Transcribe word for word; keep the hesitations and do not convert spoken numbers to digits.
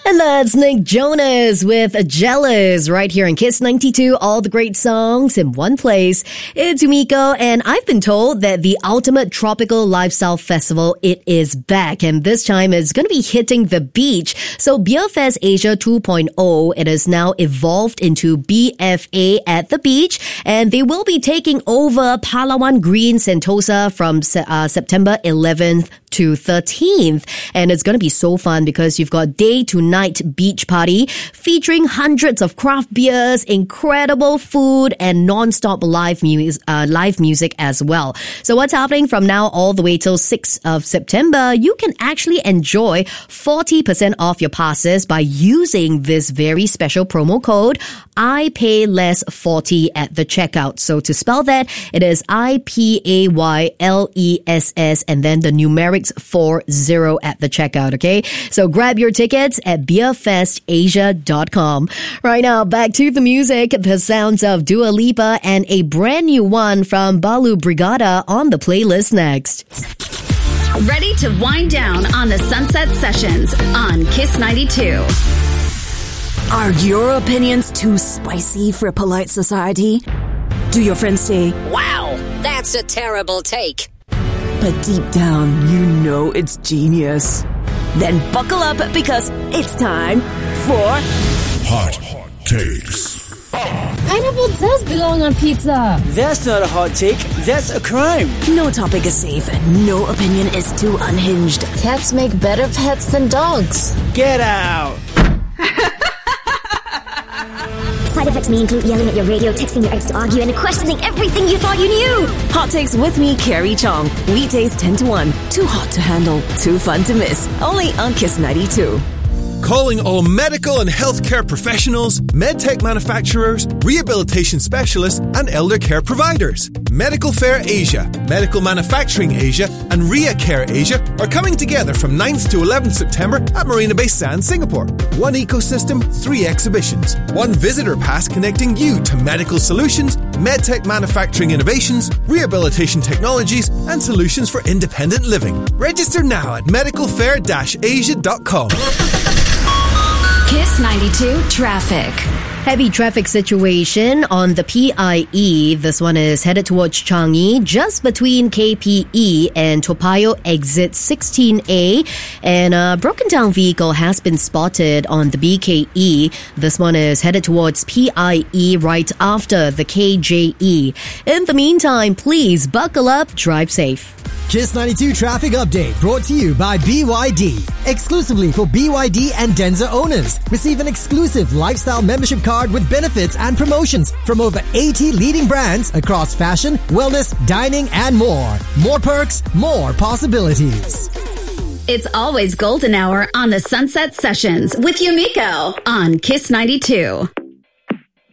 And that's Nick Jonas with Jealous right here in Kiss ninety-two. All the great songs in one place. It's Umiko, and I've been told that the Ultimate Tropical Lifestyle Festival, it is back. And this time it's going to be hitting the beach. So Beerfest Asia two point oh, it has now evolved into B F A at the beach. And they will be taking over Palawan Green Sentosa from uh, September eleventh to thirteenth. And it's going to be so fun because you've got day to night beach party featuring hundreds of craft beers, incredible food, and non-stop live, mu- uh, live music as well. So what's happening from now all the way till sixth of September? You can actually enjoy forty percent off your passes by using this very special promo code I pay less forty at the checkout. So to spell that, it is I P A Y L E S S and then the numerics forty at the checkout, okay? So grab your tickets at beerfest asia dot com. Right now, back to the music, the sounds of Dua Lipa and a brand new one from Balu Brigada on the playlist next. Ready to wind down on the Sunset Sessions on Kiss ninety-two. Are your opinions too spicy for polite society? Do your friends say, "Wow, that's a terrible take"? But deep down, you know it's genius. Then buckle up because it's time for Hot Takes. Pineapple does belong on pizza. That's not a hot take. That's a crime. No topic is safe and no opinion is too unhinged. Cats make better pets than dogs. Get out. Side effects may include yelling at your radio, texting your ex to argue, and questioning everything you thought you knew. Hot Takes with me, Carrie Chong. Weekdays ten to one. Too hot to handle, too fun to miss. Only on Kiss ninety-two. Calling all medical and healthcare professionals, medtech manufacturers, rehabilitation specialists, and elder care providers. Medical Fair Asia, Medical Manufacturing Asia, and RiaCare Asia are coming together from ninth to eleventh September at Marina Bay Sands, Singapore. One ecosystem, three exhibitions. One visitor pass connecting you to medical solutions, medtech manufacturing innovations, rehabilitation technologies, and solutions for independent living. Register now at medical fair dash asia dot com. Kiss ninety-two Traffic. Heavy traffic situation on the P I E. This one is headed towards Changi, just between K P E and Toa Payoh exit sixteen A. And a broken down vehicle has been spotted on the B K E. This one is headed towards P I E right after the K J E. In the meantime, please buckle up, drive safe. Kiss ninety-two Traffic Update brought to you by B Y D. Exclusively for B Y D and Denza owners. Receive an exclusive lifestyle membership card with benefits and promotions from over eighty leading brands across fashion, wellness, dining, and more. More perks, more possibilities. It's always golden hour on the Sunset Sessions with Yumiko on Kiss ninety-two.